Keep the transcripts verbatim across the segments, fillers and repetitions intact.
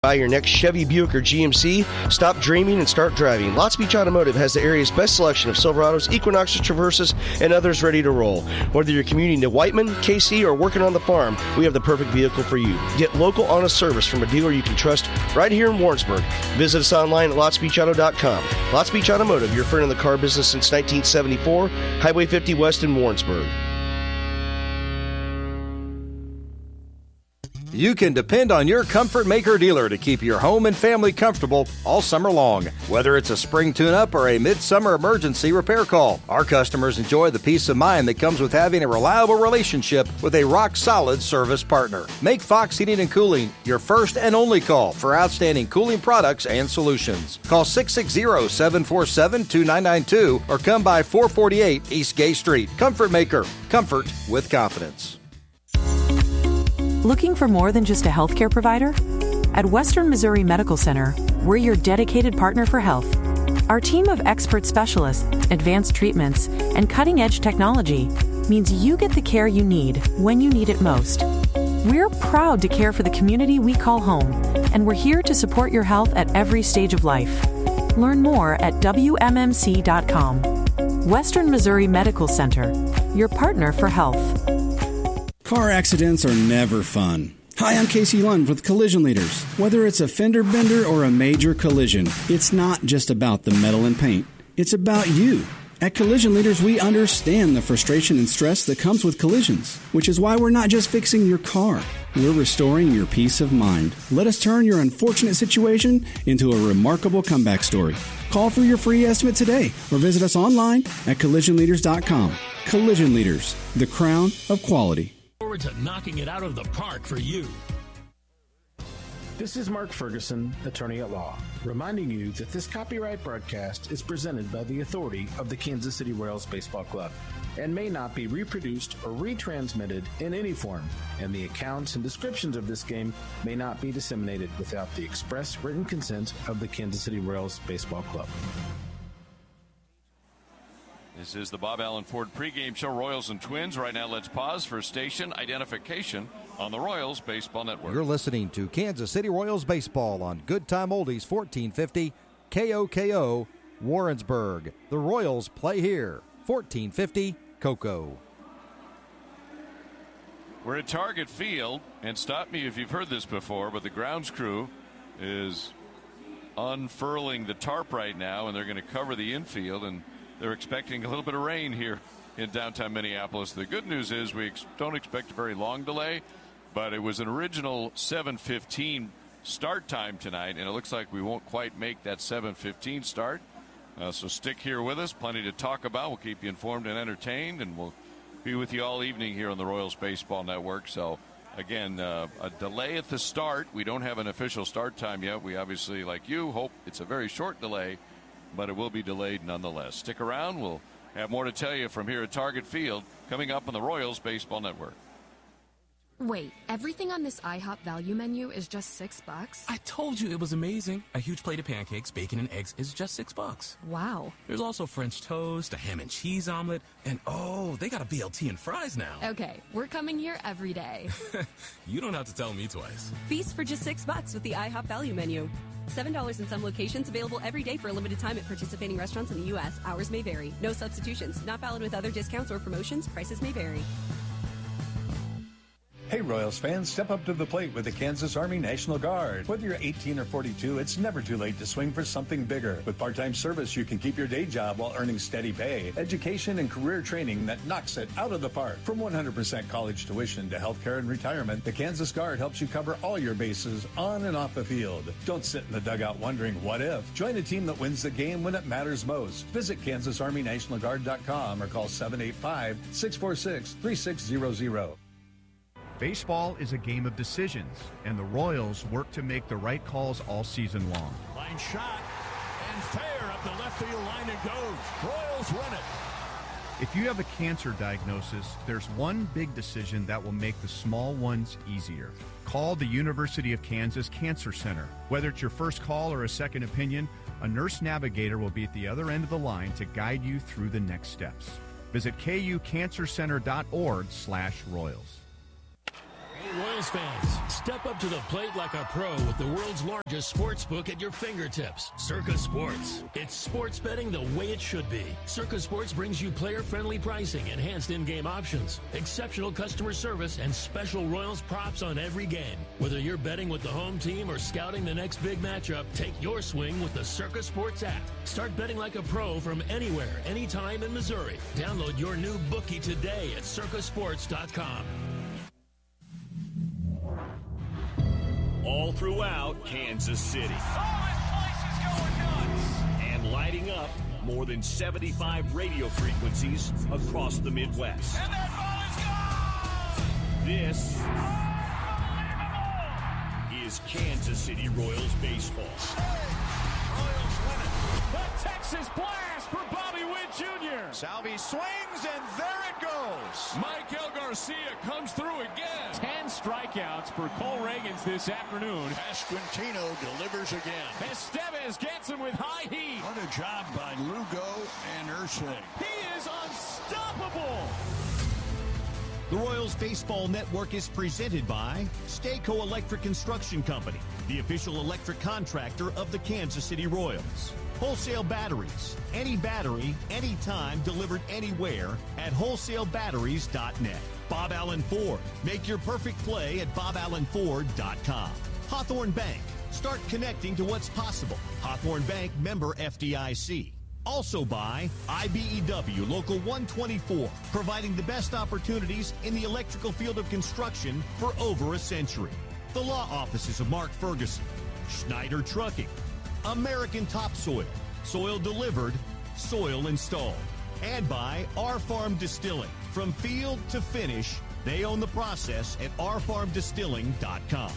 Buy your next Chevy, Buick, or G M C? Stop dreaming and start driving. Lots Beach Automotive has the area's best selection of Silverados, Equinoxes, Traverses, and others ready to roll. Whether you're commuting to Whiteman, K C, or working on the farm, we have the perfect vehicle for you. Get local, honest service from a dealer you can trust right here in Warrensburg. Visit us online at lots beach auto dot com. Lots Beach Automotive, your friend in the car business since nineteen seventy-four, Highway fifty West in Warrensburg. You can depend on your Comfort Maker dealer to keep your home and family comfortable all summer long. Whether it's a spring tune-up or a midsummer emergency repair call, our customers enjoy the peace of mind that comes with having a reliable relationship with a rock-solid service partner. Make Fox Heating and Cooling your first and only call for outstanding cooling products and solutions. Call six six zero, seven four seven, two nine nine two or come by four forty-eight East Gay Street. Comfort Maker. Comfort with confidence. Looking for more than just a healthcare provider? At Western Missouri Medical Center, we're your dedicated partner for health. Our team of expert specialists, advanced treatments, and cutting-edge technology means you get the care you need when you need it most. We're proud to care for the community we call home, and we're here to support your health at every stage of life. Learn more at W M M C dot com. Western Missouri Medical Center, your partner for health. Car accidents are never fun. Hi, I'm Casey Lund with Collision Leaders. Whether it's a fender bender or a major collision, it's not just about the metal and paint. It's about you. At Collision Leaders, we understand the frustration and stress that comes with collisions, which is why we're not just fixing your car. We're restoring your peace of mind. Let us turn your unfortunate situation into a remarkable comeback story. Call for your free estimate today or visit us online at collision leaders dot com. Collision Leaders, the crown of quality. Forward to knocking it out of the park for you. This is Mark Ferguson, attorney at law, reminding you that this copyright broadcast is presented by the authority of the Kansas City Royals Baseball Club and may not be reproduced or retransmitted in any form, and the accounts and descriptions of this game may not be disseminated without the express written consent of the Kansas City Royals Baseball Club. This is the Bob Allen Ford pregame show, Royals and Twins. Right now, let's pause for station identification on the Royals Baseball Network. You're listening to Kansas City Royals Baseball on Good Time Oldies fourteen fifty K O K O Warrensburg. The Royals play here, fourteen fifty Cocoa. We're at Target Field, and stop me if you've heard this before, but the grounds crew is unfurling the tarp right now, and they're going to cover the infield, and they're expecting a little bit of rain here in downtown Minneapolis. The good news is we ex- don't expect a very long delay, but it was an original seven fifteen start time tonight, and it looks like we won't quite make that seven fifteen start. Uh, so stick here with us. Plenty to talk about. We'll keep you informed and entertained, and we'll be with you all evening here on the Royals Baseball Network. So, again, uh, a delay at the start. We don't have an official start time yet. We obviously, like you, hope it's a very short delay, but it will be delayed nonetheless. Stick around. We'll have more to tell you from here at Target Field coming up on the Royals Baseball Network. Wait, everything on this IHOP value menu is just six bucks? I told you it was amazing. A huge plate of pancakes, bacon, and eggs is just six bucks. Wow. There's also French toast, a ham and cheese omelet, and oh, they got a B L T and fries now. Okay, we're coming here every day. You don't have to tell me twice. Feast for just six bucks with the IHOP value menu. seven dollars in some locations, available every day for a limited time at participating restaurants in the U S Hours may vary. No substitutions. Not valid with other discounts or promotions. Prices may vary. Hey, Royals fans, step up to the plate with the Kansas Army National Guard. Whether you're eighteen or forty-two, it's never too late to swing for something bigger. With part-time service, you can keep your day job while earning steady pay, education, and career training that knocks it out of the park. From one hundred percent college tuition to healthcare and retirement, the Kansas Guard helps you cover all your bases on and off the field. Don't sit in the dugout wondering what if. Join a team that wins the game when it matters most. Visit kansas army national guard dot com or call seven eight five, six four six, three six zero zero. Baseball is a game of decisions, and the Royals work to make the right calls all season long. Line shot, and fair up the left field line it goes. Royals win it. If you have a cancer diagnosis, there's one big decision that will make the small ones easier. Call the University of Kansas Cancer Center. Whether it's your first call or a second opinion, a nurse navigator will be at the other end of the line to guide you through the next steps. Visit K U cancer center dot org slash Royals. Royals fans, step up to the plate like a pro with the world's largest sports book at your fingertips. Circa Sports. It's sports betting the way it should be. Circa Sports brings you player-friendly pricing, enhanced in-game options, exceptional customer service, and special Royals props on every game. Whether you're betting with the home team or scouting the next big matchup, take your swing with the Circa Sports app. Start betting like a pro from anywhere, anytime in Missouri. Download your new bookie today at circa sports dot com. All throughout Kansas City. Oh, this place is going nuts. And lighting up more than seventy-five radio frequencies across the Midwest. And that ball is gone! This is Kansas City Royals baseball. Royals win it. The Texas blast for Bobby Witt Junior Salvi swings, and there it goes. Michael Garcia comes through again. Ten strikeouts for Cole Reagans this afternoon. Pasquantino delivers again. Estevez gets him with high heat. What a job by Lugo and Ursay. He is unstoppable. The Royals Baseball Network is presented by Stayco Electric Construction Company, the official electric contractor of the Kansas City Royals. Wholesale Batteries. Any battery, anytime, delivered anywhere at wholesale batteries dot net. Bob Allen Ford. Make your perfect play at bob allen ford dot com. Hawthorne Bank. Start connecting to what's possible. Hawthorne Bank, member F D I C. Also by I B E W Local one twenty-four, providing the best opportunities in the electrical field of construction for over a century. The law offices of Mark Ferguson, Schneider Trucking, American Topsoil, soil delivered, soil installed. And by R Farm Distilling. From field to finish, they own the process at r farm distilling dot com.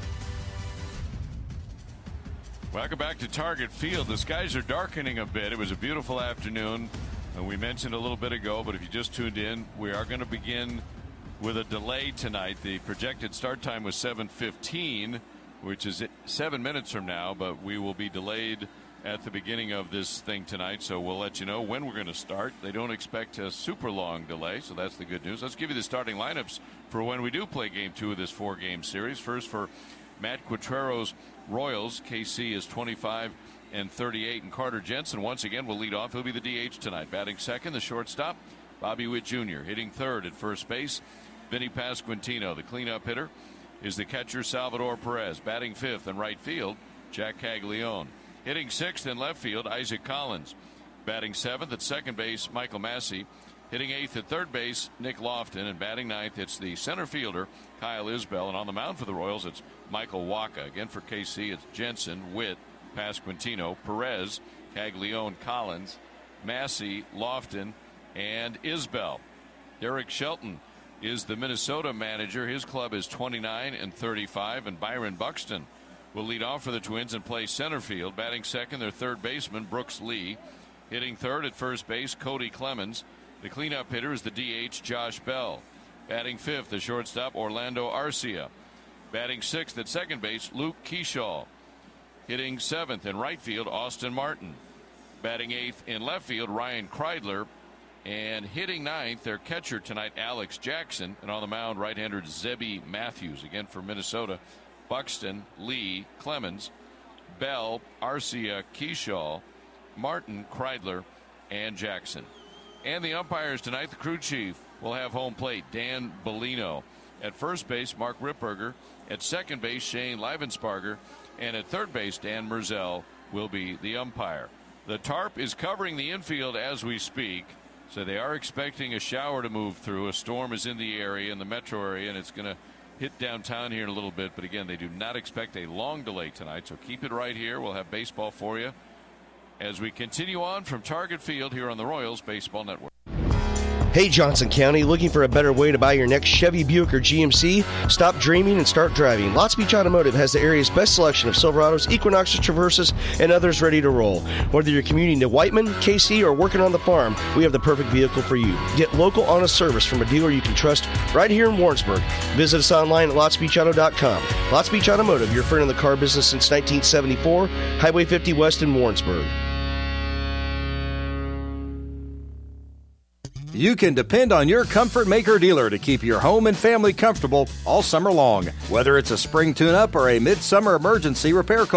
Welcome back to Target Field. The skies are darkening a bit. It was a beautiful afternoon, and we mentioned a little bit ago, but if you just tuned in, we are going to begin with a delay tonight. The projected start time was seven fifteen, which is seven minutes from now, but we will be delayed at the beginning of this thing tonight, so we'll let you know when we're going to start. They don't expect a super long delay, so that's the good news. Let's give you the starting lineups for when we do play game two of this four-game series. First, for Matt Quatrero's Royals, K C is twenty-five and thirty-eight, and Carter Jensen once again will lead off. He'll be the D H tonight. Batting second, the shortstop, Bobby Witt Junior Hitting third at first base, Vinny Pasquantino. The cleanup hitter is the catcher, Salvador Perez. Batting fifth in right field, Jack Caglione. Hitting sixth in left field, Isaac Collins. Batting seventh at second base, Michael Massey. Hitting eighth at third base, Nick Lofton. And batting ninth, it's the center fielder, Kyle Isbell. And on the mound for the Royals, it's Michael Wacha. Again for K C, it's Jensen, Witt, Pasquantino, Perez, Caglione, Collins, Massey, Lofton, and Isbell. Derek Shelton is the Minnesota manager. His club is twenty-nine and thirty-five, and Byron Buxton will lead off for the Twins and play center field. Batting second, their third baseman, Brooks Lee. Hitting third at first base, Cody Clemens. The cleanup hitter is the D H, Josh Bell. Batting fifth, the shortstop, Orlando Arcia. Batting sixth at second base, Luke Keyshaw. Hitting seventh in right field, Austin Martin. Batting eighth in left field, Ryan Kreidler. And hitting ninth, their catcher tonight, Alex Jackson. And on the mound, right-hander Zebby Matthews. Again for Minnesota, Buxton, Lee, Clemens, Bell, Arcia, Keyshaw, Martin, Kreidler, and Jackson. And the umpires tonight, the crew chief will have home plate, Dan Bellino. At first base, Mark Ripperger. At second base, Shane Livensparger. And at third base, Dan Merzel will be the umpire. The tarp is covering the infield as we speak, so they are expecting a shower to move through. A storm is in the area, in the metro area, and it's going to hit downtown here in a little bit. But again, they do not expect a long delay tonight, so keep it right here. We'll have baseball for you as we continue on from Target Field here on the Royals Baseball Network. Hey, Johnson County, looking for a better way to buy your next Chevy, Buick, or G M C? Stop dreaming and start driving. Lots Beach Automotive has the area's best selection of Silverados, Equinoxes, Traverses, and others ready to roll. Whether you're commuting to Whiteman, K C, or working on the farm, we have the perfect vehicle for you. Get local, honest service from a dealer you can trust right here in Warrensburg. Visit us online at lots beach auto dot com. Lots Beach Automotive, your friend in the car business since nineteen seventy-four, Highway fifty West in Warrensburg. You can depend on your Comfort Maker dealer to keep your home and family comfortable all summer long. Whether it's a spring tune-up or a midsummer emergency repair call,